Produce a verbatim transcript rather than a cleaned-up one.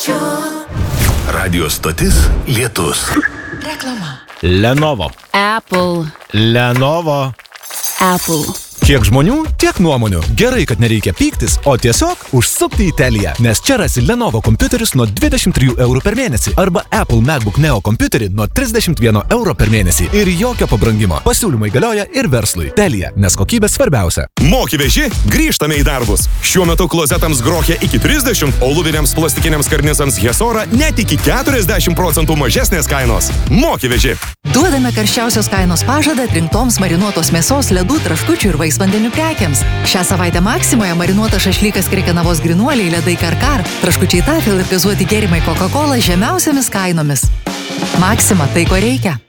Radio stotis Lietus. Reklama. Lenovo. Apple. Lenovo. Apple. Kiek žmonių, tiek nuomonių. Gerai, kad nereikia pyktis, o tiesiog užsukti į Teliją. Nes čia rasi Lenovo kompiuterius nuo dvidešimt trijų eurų per mėnesį arba Apple MacBook Neo kompiuterį nuo trisdešimt vieno euro per mėnesį. Ir jokio pabrangimo. Pasiūlymai galioja ir verslui. Telija, nes kokybė svarbiausia. Moki veži, grįžtame į darbus. Šiuo metu klozetams Grohe iki trisdešimt, o luviniams plastikiniams karnizams Hesora net iki keturiasdešimt procentų mažesnės kainos. Moki veži. Duodame karščiausios kainos pažadą atrinktoms marinuotos mėsos, ledų, traškučių ir vaisvandenių prekiams. Šią savaitę Maksimoje marinuotas šašlykas Krekenavos grynuoliai, ledai Karkar, traškučiai Tafel ir gazuoti gėrimai Coca-Cola žemiausiamis kainomis. Maksima, tai ko reikia.